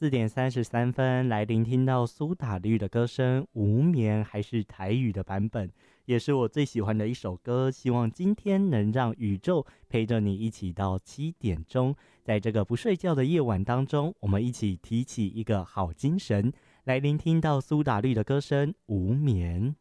4点33分来聆听到苏打绿的歌声《无眠》，还是台语的版本，也是我最喜欢的一首歌。希望今天能让宇宙陪着你一起到7点钟，在这个不睡觉的夜晚当中，我们一起提起一个好精神，来聆听到苏打绿的歌声《无眠》。